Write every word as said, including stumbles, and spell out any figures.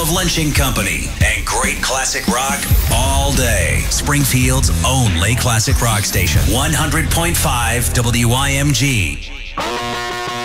of Lynching Company, and great classic rock all day. Springfield's only classic rock station, one hundred point five W I M G.